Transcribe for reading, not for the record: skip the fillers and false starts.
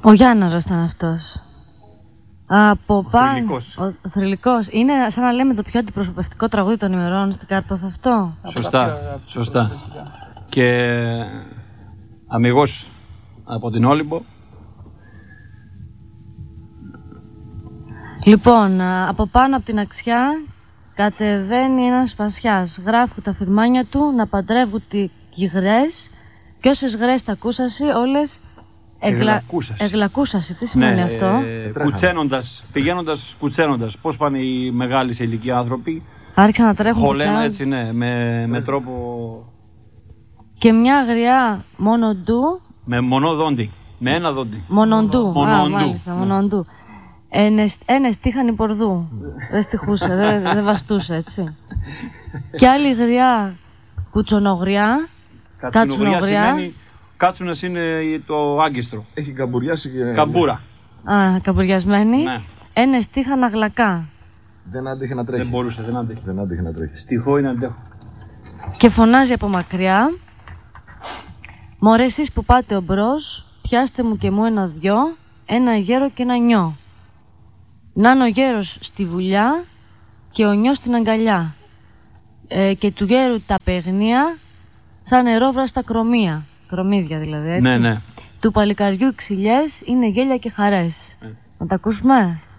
Ο Γιάνναρος ήταν αυτός. Από πάνω. Ο Θρυλικός. Είναι σαν να λέμε το πιο αντιπροσωπευτικό τραγούδι των ημερών στην Κάρπαθο αυτό. Σωστά. Και αμιγώς από την Όλυμπο. Λοιπόν, από πάνω από την αξιά κατεβαίνει ένας σπασιάς. Γράφουν τα φυρμάνια του να παντρεύουν τις γρές και όσες γρές τα ακούσασαι όλες εγλακούσασαι. Τι σημαίνει αυτό? Πηγαίνοντας κουτσένοντας. Πώς πάνε οι μεγάλοι σε ηλικία άνθρωποι? Άρχισαν να τρέχουν. Χωλένω έτσι, ναι, με τρόπο... Και μια αγριά μονοντού. Με μονοδόντι. Με ένα δόντι. Μονοντού. Μάλιστα, μονοντού. Ένες τύχαν πορδού. Δεν στιχούσε, δεν βαστούσε, έτσι. Και άλλη γριά κουτσονογριά. Κατσουνογριά σημαίνει... Κάτσουνας είναι το άγκιστρο. Έχει καμπουριάσει και... Καμπούρα. Καμπουριασμένη. Ναι. Ένες τύχαν αγλακά. Δεν άντεχε να τρέχει. Δεν μπορούσε, δεν άντεχε να τρέχει. Στιχώ είναι αντέχω. Και φωνάζει από μακριά. Μωρέ εσείς που πάτε ομπρός, πιάστε μου και μου ένα-δυο, ένα γέρο και ένα νιό. Να είναι ο γέρος στη βουλιά και ο νιός στην αγκαλιά. Και του γέρου τα παιγνία σαν νερόβραστα κρομία. Κρομίδια δηλαδή, έτσι. Ναι. Του παλικαριού οι ξυλιές είναι γέλια και χαρές. Να τα ακούσουμε.